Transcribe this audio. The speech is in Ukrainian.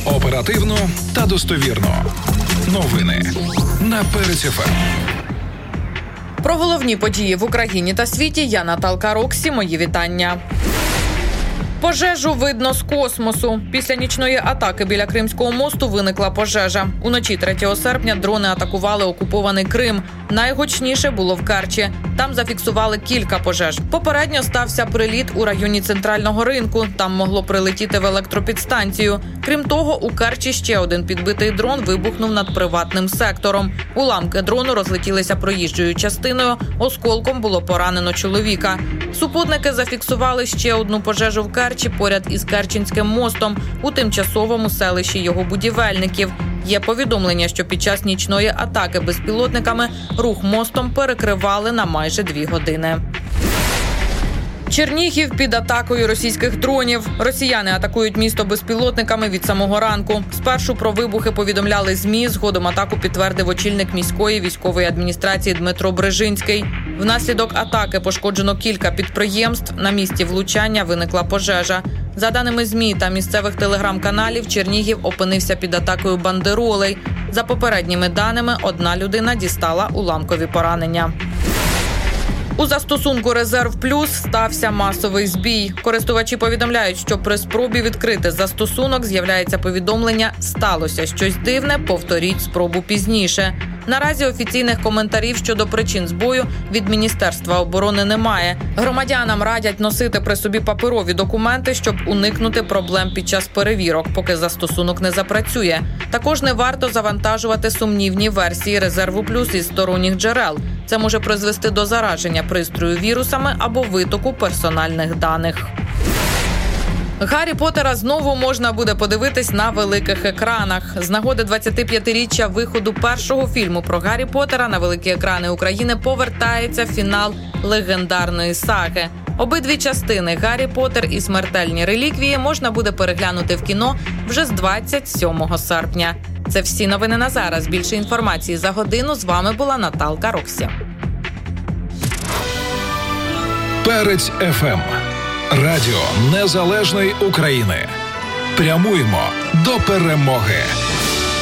Оперативно та достовірно. Новини на Перець ФМ. Про головні події в Україні та світі я Наталка Роксі. Мої вітання. Пожежу видно з космосу. Після нічної атаки біля Кримського мосту виникла пожежа. Уночі 3 серпня дрони атакували окупований Крим. Найгучніше було в Керчі. Там зафіксували кілька пожеж. Попередньо стався приліт у районі Центрального ринку. Там могло прилетіти в електропідстанцію. Крім того, у Керчі ще один підбитий дрон вибухнув над приватним сектором. Уламки дрону розлетілися проїжджою частиною. Осколком було поранено чоловіка. Супутники зафіксували ще одну пожежу в Керчі поряд із Керченським мостом у тимчасовому селищі його будівельників. Є повідомлення, що під час нічної атаки безпілотниками рух мостом перекривали на майже 2 години. Чернігів під атакою російських дронів. Росіяни атакують місто безпілотниками від самого ранку. Спершу про вибухи повідомляли ЗМІ, згодом атаку підтвердив очільник міської військової адміністрації Дмитро Брижинський. Внаслідок атаки пошкоджено кілька підприємств, на місці влучання виникла пожежа. За даними ЗМІ та місцевих телеграм-каналів, Чернігів опинився під атакою бандеролей. За попередніми даними, 1 людина дістала уламкові поранення. У застосунку «Резерв Плюс» стався масовий збій. Користувачі повідомляють, що при спробі відкрити застосунок з'являється повідомлення «Сталося щось дивне, повторіть спробу пізніше». Наразі офіційних коментарів щодо причин збою від Міністерства оборони немає. Громадянам радять носити при собі паперові документи, щоб уникнути проблем під час перевірок, поки застосунок не запрацює. Також не варто завантажувати сумнівні версії «Резерву Плюс» із сторонніх джерел. Це може призвести до зараження пристрою вірусами або витоку персональних даних. «Гаррі Поттера» знову можна буде подивитись на великих екранах. З нагоди 25-річчя виходу першого фільму про Гаррі Поттера на великі екрани України повертається фінал легендарної саги. Обидві частини «Гаррі Поттер» і «Смертельні реліквії» можна буде переглянути в кіно вже з 27 серпня. Це всі новини на зараз. Більше інформації за годину. З вами була Наталка Роксі. Перець ФМ. Радіо Незалежної України. Прямуємо до перемоги.